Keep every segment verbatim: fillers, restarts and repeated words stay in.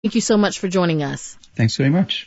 Thank you so much for joining us. Thanks very much.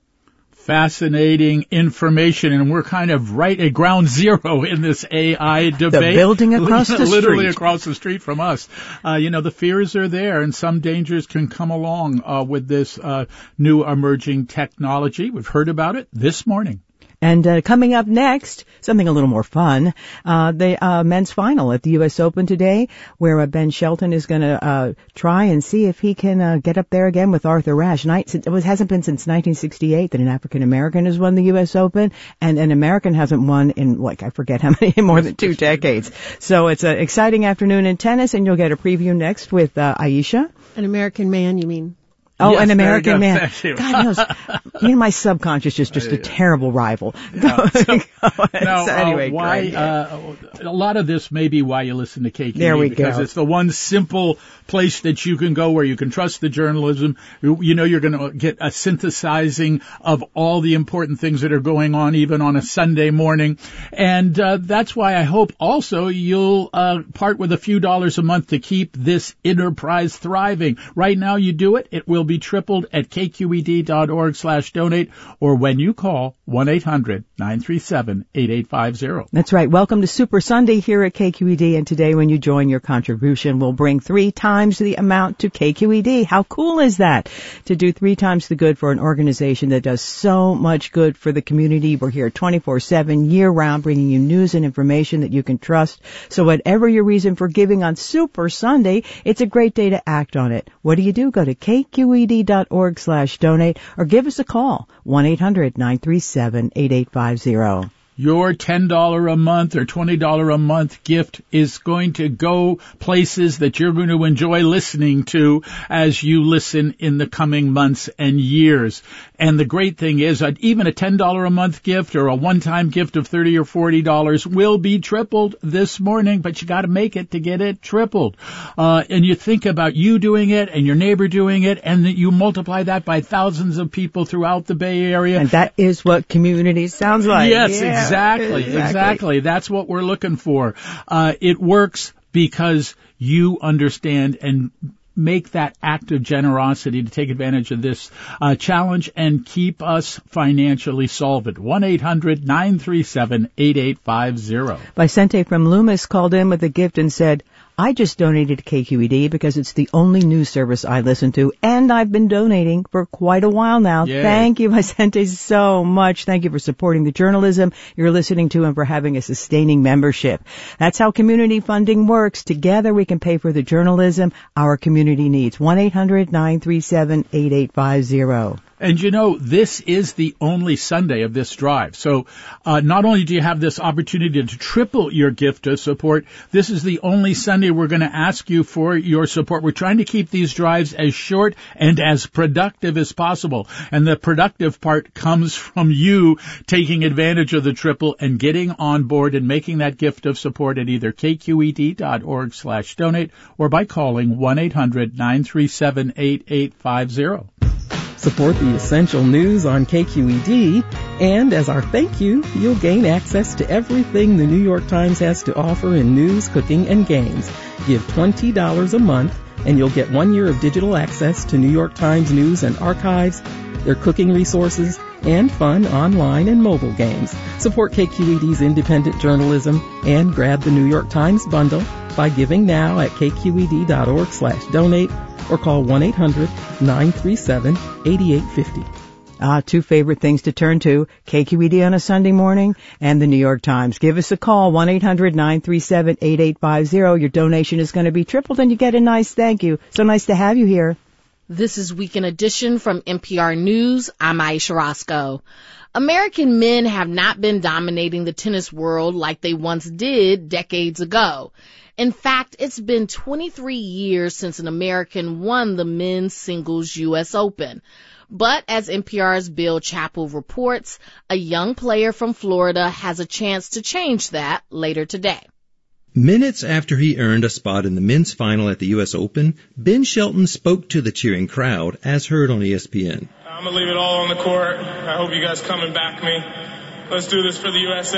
Fascinating information, and we're kind of right at ground zero in this A I debate. The building across the street. Literally across the street from us. Uh, you know, the fears are there, and some dangers can come along uh, with this uh, new emerging technology. We've heard about it this morning. And uh, coming up next, something a little more fun, uh, the uh, men's final at the U S Open today, where uh, Ben Shelton is going to uh, try and see if he can uh, get up there again with Arthur Ashe. Night, it was, hasn't been since nineteen sixty-eight that an African-American has won the U S Open, and an American hasn't won in, like, I forget how many, more than two decades. So it's an exciting afternoon in tennis, and you'll get a preview next with uh, Aisha. An American man, you mean? Oh, yes, an American man. Thank you. God knows, you know, my subconscious is just a terrible rival. Yeah. So, now, so anyway, uh, why, uh, a lot of this may be why you listen to K Q E D. There we because go. It's the one simple place that you can go where you can trust the journalism. You know you're going to get a synthesizing of all the important things that are going on, even on a Sunday morning. And uh, that's why I hope also you'll uh, part with a few dollars a month to keep this enterprise thriving. Right now you do it. It will be tripled at k q e d dot org slash donate, or when you call one eight hundred nine three seven eight eight five zero. That's right. Welcome to Super Sunday here at K Q E D, and today when you join, your contribution will bring three times the amount to K Q E D. How cool is that? To do three times the good for an organization that does so much good for the community. We're here twenty-four seven, year-round, bringing you news and information that you can trust. So whatever your reason for giving on Super Sunday, it's a great day to act on it. What do you do? Go to k q e d dot org slash donate or give us a call, one eight hundred nine three seven eight eight five zero. Your ten dollars a month or twenty dollars a month gift is going to go places that you're going to enjoy listening to as you listen in the coming months and years. And the great thing is that even a ten dollars a month gift or a one-time gift of thirty dollars or forty dollars will be tripled this morning, but you got to make it to get it tripled. Uh, and you think about you doing it and your neighbor doing it, and that you multiply that by thousands of people throughout the Bay Area. And that is what community sounds like. Yes, yeah. Exactly, exactly, exactly. That's what we're looking for. Uh, it works because you understand and make that act of generosity to take advantage of this uh, challenge and keep us financially solvent. one eight hundred nine three seven eight eight five zero. Vicente from Loomis called in with a gift and said, I just donated to K Q E D because it's the only news service I listen to, and I've been donating for quite a while now. Yay. Thank you, Vicente, so much. Thank you for supporting the journalism you're listening to and for having a sustaining membership. That's how community funding works. Together we can pay for the journalism our community needs. one eight hundred nine three seven eight eight five zero. And you know, this is the only Sunday of this drive. So uh, not only do you have this opportunity to triple your gift of support, this is the only Sunday we're going to ask you for your support. We're trying to keep these drives as short and as productive as possible. And the productive part comes from you taking advantage of the triple and getting on board and making that gift of support at either k q e d dot org slash donate or by calling one eight hundred nine three seven eight eight five zero. Support the essential news on K Q E D, and as our thank you, you'll gain access to everything the New York Times has to offer in news, cooking, and games. Give twenty dollars a month, and you'll get one year of digital access to New York Times news and archives, their cooking resources, and fun online and mobile games. Support K Q E D's independent journalism and grab the New York Times bundle by giving now at k q e d dot org slash donate or call one eight hundred nine three seven eight eight five zero. Ah, two favorite things to turn to, K Q E D on a Sunday morning and the New York Times. Give us a call, one eight hundred nine three seven eight eight five zero. Your donation is going to be tripled and you get a nice thank you. So nice to have you here. This is Weekend Edition from N P R News. I'm Aisha Roscoe. American men have not been dominating the tennis world like they once did decades ago. In fact, it's been twenty-three years since an American won the men's singles U S Open. But as N P R's Bill Chappell reports, a young player from Florida has a chance to change that later today. Minutes after he earned a spot in the men's final at the U S Open, Ben Shelton spoke to the cheering crowd, as heard on E S P N. I'm going to leave it all on the court. I hope you guys come and back me. Let's do this for the U S A.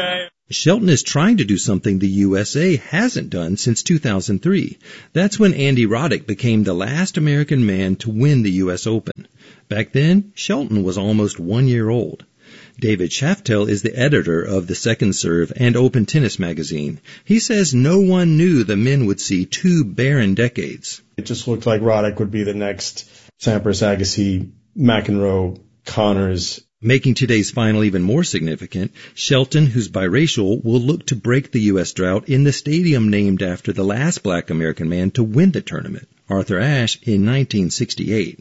Shelton is trying to do something the U S A hasn't done since two thousand three. That's when Andy Roddick became the last American man to win the U S Open. Back then, Shelton was almost one year old. David Shaftel is the editor of the Second Serve and Open Tennis magazine. He says no one knew the men would see two barren decades. It just looked like Roddick would be the next Sampras, Agassi, McEnroe, Connors. Making today's final even more significant, Shelton, who's biracial, will look to break the U S drought in the stadium named after the last black American man to win the tournament, Arthur Ashe, in nineteen sixty-eight.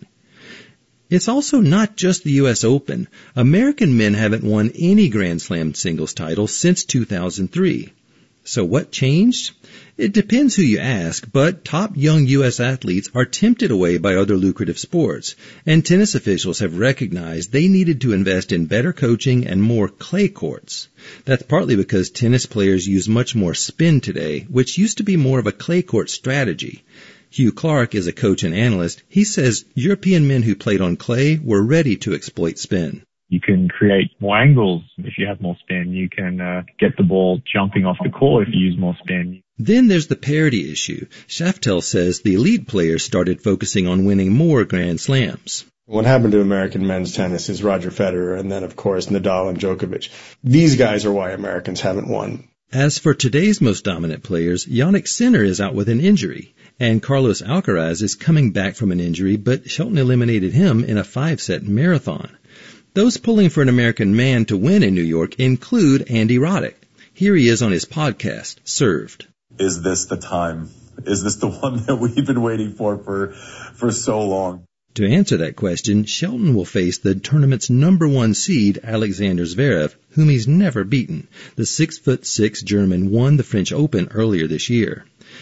It's also not just the U S Open. American men haven't won any Grand Slam singles title since two thousand three. So what changed? It depends who you ask, but top young U S athletes are tempted away by other lucrative sports, and tennis officials have recognized they needed to invest in better coaching and more clay courts. That's partly because tennis players use much more spin today, which used to be more of a clay court strategy. Hugh Clark is a coach and analyst. He says European men who played on clay were ready to exploit spin. You can create more angles if you have more spin. You can uh, get the ball jumping off the court if you use more spin. Then there's the parity issue. Shaftel says the elite players started focusing on winning more Grand Slams. What happened to American men's tennis is Roger Federer and then, of course, Nadal and Djokovic. These guys are why Americans haven't won. As for today's most dominant players, Jannik Sinner is out with an injury, and Carlos Alcaraz is coming back from an injury, but Shelton eliminated him in a five-set marathon. Those pulling for an American man to win in New York include Andy Roddick. Here he is on his podcast, Served. Is this the time? Is this the one that we've been waiting for for, for so long? To answer that question, Shelton will face the tournament's number one seed, Alexander Zverev, whom he's never beaten. The six foot six German won the French Open earlier this year.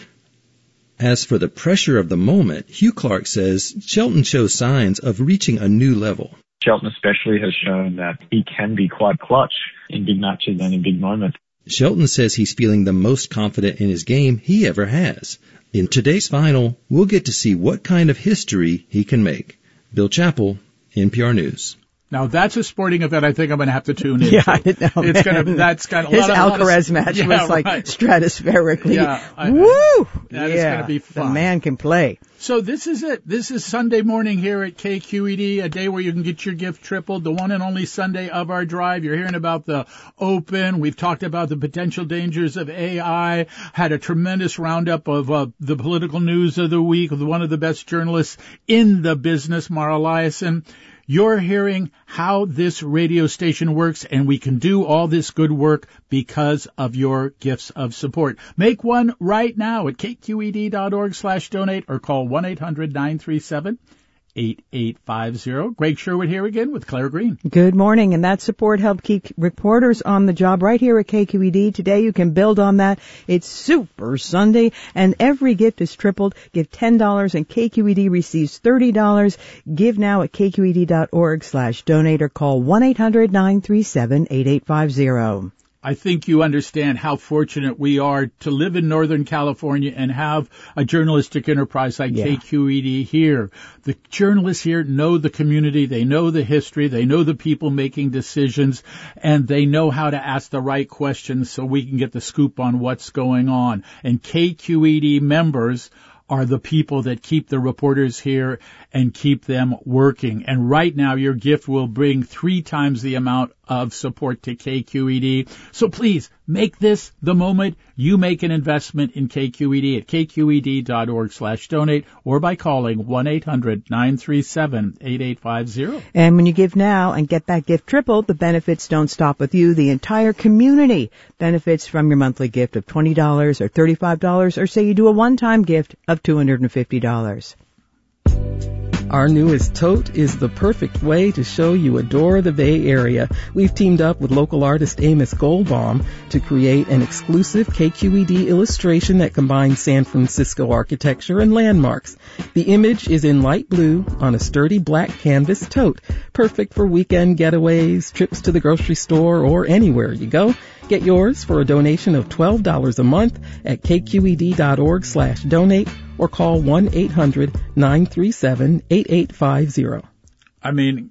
As for the pressure of the moment, Hugh Clark says Shelton shows signs of reaching a new level. Shelton especially has shown that he can be quite clutch in big matches and in big moments. Shelton says he's feeling the most confident in his game he ever has. In today's final, we'll get to see what kind of history he can make. Bill Chappell, N P R News. Now that's a sporting event I think I'm going to have to tune in. Yeah, I know. It's going to. That's got a His lot of Alcaraz lot of, match yeah, was like right. stratospherically. Yeah, I, woo! That yeah, is going to be fun. The man can play. So this is it. This is Sunday morning here at K Q E D, a day where you can get your gift tripled. The one and only Sunday of our drive. You're hearing about the Open. We've talked about the potential dangers of A I. Had a tremendous roundup of uh, the political news of the week with one of the best journalists in the business, Mara Eliason. You're hearing how this radio station works, and we can do all this good work because of your gifts of support. Make one right now at K Q E D dot org slash donate or call one eight hundred nine three seven eight eight five zero. Greg Sherwood here again with Claire Green. Good morning, and that support helped keep reporters on the job right here at K Q E D. Today you can build on that. It's Super Sunday, and every gift is tripled. Give ten dollars and K Q E D receives thirty dollars. Give now at K Q E D dot org slash donate or call one eight hundred nine three seven eight eight five zero. I think you understand how fortunate we are to live in Northern California and have a journalistic enterprise like yeah. K Q E D here. The journalists here know the community, they know the history, they know the people making decisions, and they know how to ask the right questions so we can get the scoop on what's going on. And K Q E D members are the people that keep the reporters here and keep them working. And right now, your gift will bring three times the amount of support to K Q E D. So please make this the moment you make an investment in K Q E D at K Q E D dot org slash donate or by calling one eight hundred nine three seven eight eight five zero. And when you give now and get that gift tripled, the benefits don't stop with you. The entire community benefits from your monthly gift of twenty dollars or thirty-five dollars, or say you do a one-time gift of two hundred fifty dollars. Our newest tote is the perfect way to show you adore the Bay Area. We've teamed up with local artist Amos Goldbaum to create an exclusive K Q E D illustration that combines San Francisco architecture and landmarks. The image is in light blue on a sturdy black canvas tote, perfect for weekend getaways, trips to the grocery store, or anywhere you go. Get yours for a donation of twelve dollars a month at K Q E D dot org slash donate or call one eight hundred nine three seven eight eight five zero. I mean,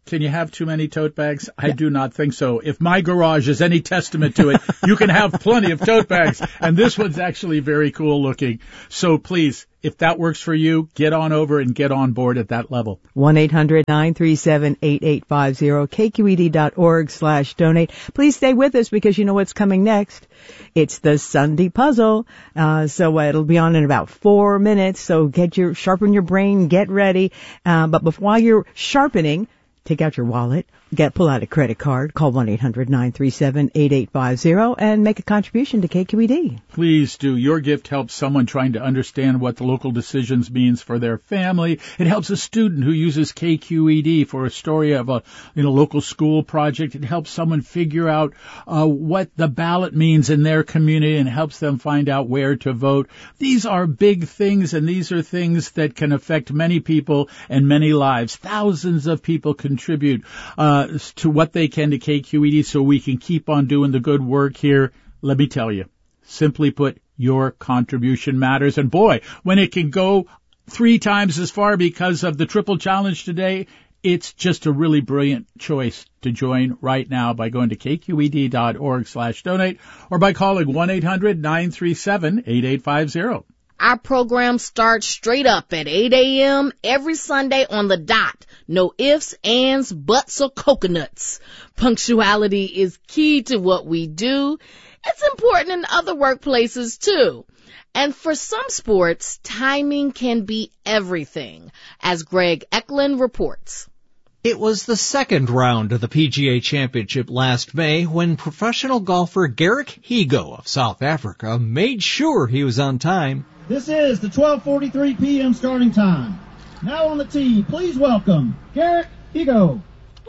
Can you have too many tote bags? I do not think so. If my garage is any testament to it, you can have plenty of tote bags. And this one's actually very cool looking. So please, if that works for you, get on over and get on board at that level. one eight hundred nine three seven eight eight five zero, K Q E D dot org slash donate. Please stay with us because you know what's coming next. It's the Sunday Puzzle. Uh, so it'll be on in about four minutes. So get your, sharpen your brain, get ready. Uh, but before, while you're sharpening, take out your wallet, get, pull out a credit card, call one eight hundred nine three seven eight eight five zero and make a contribution to K Q E D. Please do. Your gift helps someone trying to understand what the local decisions means for their family. It helps a student who uses K Q E D for a story of a you know, local school project. It helps someone figure out uh, what the ballot means in their community and helps them find out where to vote. These are big things, and these are things that can affect many people and many lives. Thousands of people contribute uh, to what they can to K Q E D so we can keep on doing the good work here. Let me tell you, simply put, your contribution matters. And boy, when it can go three times as far because of the triple challenge today, it's just a really brilliant choice to join right now by going to K Q E D dot org slash donate or by calling one eight hundred nine three seven eight eight five zero. Our program starts straight up at eight a.m. every Sunday on the dot. No ifs, ands, buts, or coconuts. Punctuality is key to what we do. It's important in other workplaces too. And for some sports, timing can be everything, as Greg Eklund reports. It was the second round of the P G A Championship last May when professional golfer Garrick Higgo of South Africa made sure he was on time. This is the twelve forty-three p.m. starting time. Now on the tee, please welcome Garrick Higgo.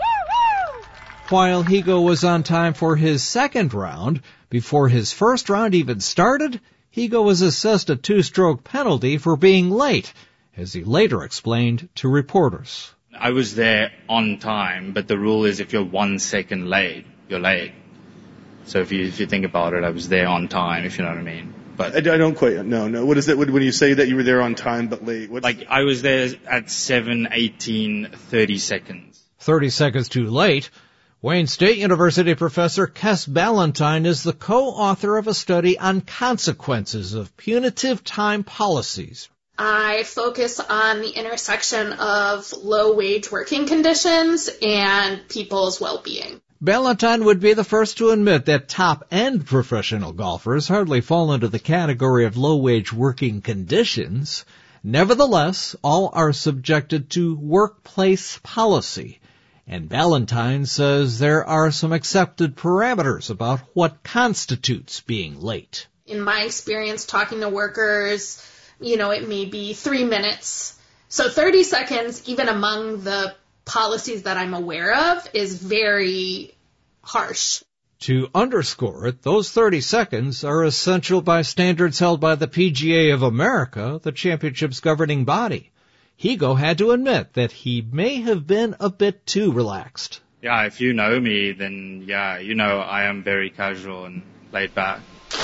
While Higgo was on time for his second round, before his first round even started, Higgo was assessed a two-stroke penalty for being late, as he later explained to reporters. I was there on time, but the rule is if you're one second late, you're late. So if you if you think about it, I was there on time, if you know what I mean. But I, I don't quite, no, no. What is it when you say that you were there on time but late? What's like, I was there at seven eighteen thirty seconds. thirty seconds too late. Wayne State University professor Kes Ballantyne is the co-author of a study on consequences of punitive time policies. I focus on the intersection of low-wage working conditions and people's well-being. Ballantyne would be the first to admit that top-end professional golfers hardly fall into the category of low-wage working conditions. Nevertheless, all are subjected to workplace policy. And Ballantyne says there are some accepted parameters about what constitutes being late. In my experience talking to workers, you know, it may be three minutes. So thirty seconds, even among the policies that I'm aware of, is very harsh. To underscore it, those thirty seconds are essential by standards held by the P G A of America, the championship's governing body. Higgo had to admit that he may have been a bit too relaxed. Yeah, if you know me, then yeah, you know I am very casual and laid back.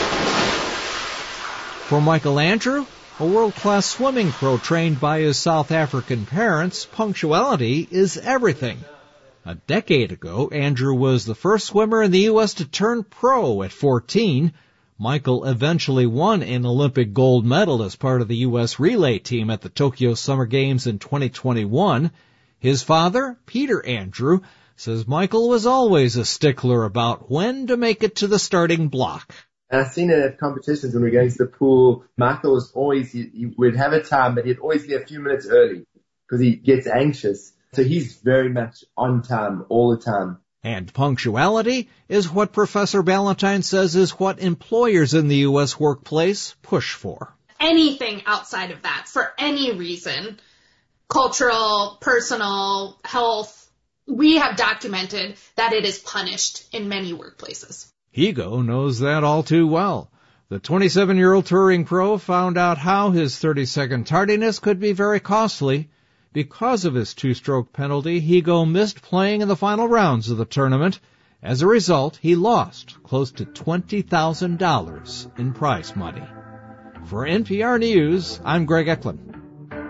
For Michael Andrew, a world-class swimming pro trained by his South African parents, punctuality is everything. A decade ago, Andrew was the first swimmer in the U S to turn pro at fourteen. Michael eventually won an Olympic gold medal as part of the U S relay team at the Tokyo Summer Games in twenty twenty-one. His father, Peter Andrew, says Michael was always a stickler about when to make it to the starting block. And I've seen it at competitions when we're going to the pool. Michael was always, he, he would have a time, but he'd always be a few minutes early because he gets anxious. So he's very much on time all the time. And punctuality is what Professor Ballantyne says is what employers in the U S workplace push for. Anything outside of that, for any reason, cultural, personal, health, we have documented that it is punished in many workplaces. Higgo knows that all too well. The twenty-seven-year-old touring pro found out how his thirty-second tardiness could be very costly. Because of his two-stroke penalty, Higgo missed playing in the final rounds of the tournament. As a result, he lost close to twenty thousand dollars in prize money. For N P R News, I'm Greg Eklund.